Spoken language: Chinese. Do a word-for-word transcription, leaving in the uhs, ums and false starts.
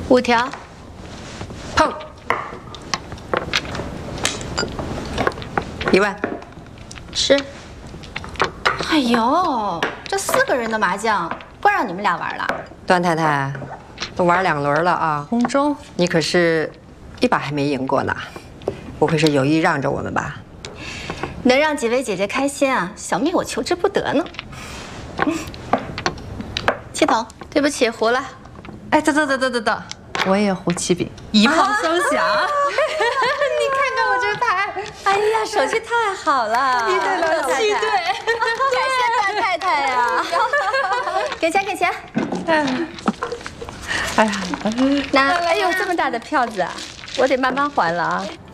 五条。 碰。一万。 是。哎呦，这四个人的麻将，光让你们俩玩了。 段太太，都玩两轮了啊。 红中， 你可是一把还没赢过呢，不会是有意让着我们吧？ 能让几位姐姐开心啊，小妹我求之不得呢。七筒，对不起，胡了。 哎，等等等等等等，我也胡七饼，一炮双响。 你看看我这牌，哎呀，手气太好了， 一对了，七对， 感谢段太太呀。给钱给钱。 哎呀， 那哎呦，这么大的票子啊，我得慢慢还了啊。